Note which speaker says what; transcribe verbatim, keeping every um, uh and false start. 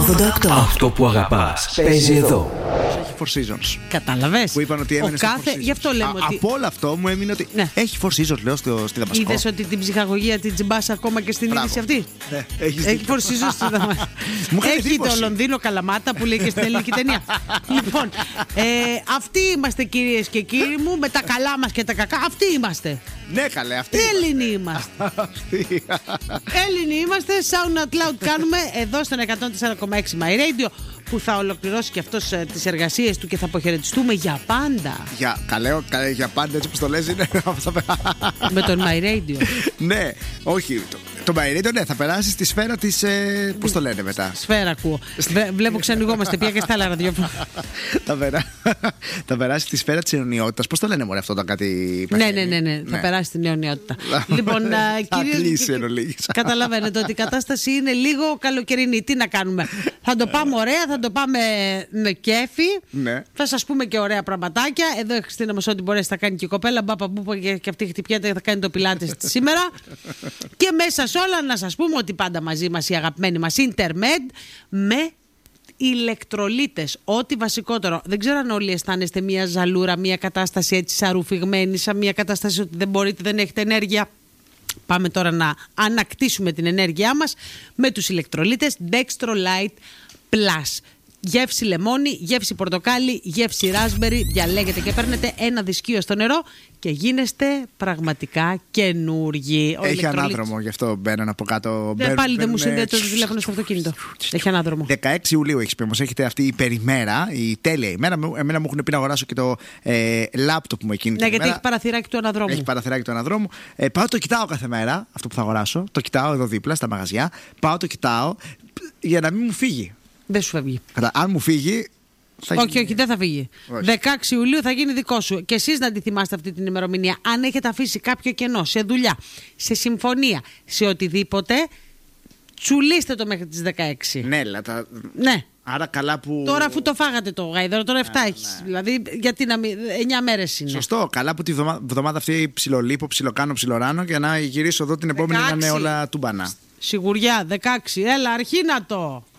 Speaker 1: ογδόντα οκτώ.
Speaker 2: Αυτό που αγαπάς παίζει εδώ.
Speaker 3: Έχει Four Seasons.
Speaker 4: Κατάλαβες.
Speaker 3: Που είπαν ότι έμενε
Speaker 4: Ο
Speaker 3: στο
Speaker 4: κάθε...
Speaker 3: Four Seasons.
Speaker 4: Γι' αυτό λέμε
Speaker 3: Α,
Speaker 4: ότι...
Speaker 3: Από όλο αυτό μου έμεινε ότι
Speaker 4: Ναι.
Speaker 3: έχει Four Seasons, λέω, στο, στη Δαμασκό.
Speaker 4: Είδες ότι την ψυχαγωγία την τζιμπάς ακόμα και στην
Speaker 3: Μπράβο.
Speaker 4: είδηση αυτή.
Speaker 3: Ναι, έχεις
Speaker 4: Έχει
Speaker 3: δίκιο.
Speaker 4: Four Seasons στη Δαμασκό.
Speaker 3: Μου κάνει
Speaker 4: Έχει
Speaker 3: εντύπωση.
Speaker 4: το Λονδίνο Καλαμάτα που λέει και στην ελληνική ταινία. Λοιπόν, ε, αυτοί είμαστε κυρίες και κύριοι μου, με τα καλά μας και τα κακά. Αυτοί είμαστε.
Speaker 3: Ναι, καλέ, αυτή.
Speaker 4: Έλληνοι είμαστε. Έλληνοι είμαστε. Sound Out Loud κάνουμε εδώ στον εκατόν τέσσερα κόμμα έξι My Radio, που θα ολοκληρώσει και αυτός ε, τις εργασίες του και θα αποχαιρετιστούμε για πάντα.
Speaker 3: Για, καλέ, καλέ, για πάντα έτσι που το λες είναι.
Speaker 4: Με τον My Radio.
Speaker 3: Ναι, όχι. Το, το My Radio, ναι, θα περάσει στη σφαίρα της. Ε, πώς το λένε μετά.
Speaker 4: Σφαίρα ακούω. Βε- Βλέπω ξανοιγόμαστε πια και στα άλλα ραδιόφωνα.
Speaker 3: θα, περά... θα περάσει στη σφαίρα της αιωνιότητας. Πώς το λένε μωρέ αυτό όταν κάτι.
Speaker 4: Ναι,
Speaker 3: πεθαίνει?
Speaker 4: ναι, ναι, ναι, θα περάσει την αιωνιότητα. Λοιπόν, α,
Speaker 3: Θα
Speaker 4: κυρίες
Speaker 3: κλείσει
Speaker 4: και-
Speaker 3: εν ολίγης.
Speaker 4: καταλαβαίνετε ότι η κατάσταση είναι λίγο καλοκαιρινή. Τι να κάνουμε. Θα το πάμε ωραία, θα το πάμε με κέφι.
Speaker 3: Ναι.
Speaker 4: Θα σας πούμε και ωραία πραγματάκια. Εδώ η Χριστίνα μας ό,τι μπορέσει θα κάνει και η κοπέλα. Μπάπα που και, και αυτή χτυπιέται, θα κάνει το πιλάτες της σήμερα. Και μέσα σε όλα να σας πούμε ότι πάντα μαζί μας η αγαπημένη μας Intermed με ηλεκτρολίτες. Ό,τι βασικότερο. Δεν ξέρω αν όλοι αισθάνεστε μια ζαλούρα, μια κατάσταση έτσι σαρουφιγμένη, σαν μια κατάσταση ότι δεν μπορείτε, δεν έχετε ενέργεια. Πάμε τώρα να ανακτήσουμε την ενέργειά μας με τους ηλεκτρολίτες Dextrolite Plus. Γεύση λεμόνι, γεύση πορτοκάλι, γεύση ράσμπερι. Διαλέγετε και παίρνετε ένα δυσκείο στο νερό και γίνεστε πραγματικά καινούργοι. Ο
Speaker 3: Έχει
Speaker 4: ηλεκτρολίτης-
Speaker 3: ανάδρομο, γι' αυτό μπαίνουν από κάτω.
Speaker 4: Ναι,
Speaker 3: μπαίνουν-
Speaker 4: πάλι δεν μου
Speaker 3: μπαίνουν,
Speaker 4: συνδέεται
Speaker 3: ε,
Speaker 4: το τηλέφωνο στο αυτοκίνητο. Έχει ανάδρομο.
Speaker 3: δεκαέξι Ιουλίου έχει πει όμως. Έχετε αυτή η περιμέρα, η τέλεια ημέρα. Μου- Εμένα μου έχουν πει να αγοράσω και το ε, λάπτοπ μου εκείνη
Speaker 4: Ναι,
Speaker 3: την
Speaker 4: γιατί
Speaker 3: ημέρα.
Speaker 4: έχει παραθυράκι του αναδρόμου.
Speaker 3: Έχει παραθυράκι του αναδρόμου. Ε, πάω το κοιτάω κάθε μέρα αυτό που θα αγοράσω. Το κοιτάω εδώ δίπλα στα μαγαζιά. Πάω το κοιτάω για να μην μου φύγει.
Speaker 4: Δεν σου φεύγει.
Speaker 3: Κατα... Αν μου φύγει. Θα
Speaker 4: Όχι,
Speaker 3: γίνει-
Speaker 4: όχι, δεν θα φύγει.
Speaker 3: Όχι.
Speaker 4: δεκαέξι Ιουλίου θα γίνει δικό σου. Και εσείς να τη θυμάστε αυτή την ημερομηνία. Αν έχετε αφήσει κάποιο κενό σε δουλειά, σε συμφωνία, σε οτιδήποτε, τσουλήστε το μέχρι τις δεκαέξι.
Speaker 3: Ναι, λα, τα...
Speaker 4: Ναι.
Speaker 3: Άρα καλά που.
Speaker 4: Τώρα αφού το φάγατε το γάιδαρο, τώρα εφτά έχεις. Δηλαδή, γιατί να μην. εννιά μέρες είναι.
Speaker 3: Σωστό. Καλά που τη βδομα- βδομάδα αυτή ψιλολείπω, ψιλοκάνω, ψιλοράνω για να γυρίσω εδώ την επόμενη να είναι
Speaker 4: δεκαέξι.
Speaker 3: όλα τούμπανα.
Speaker 4: Σιγουριά, δεκαέξι. Έλα, αρχίνα το.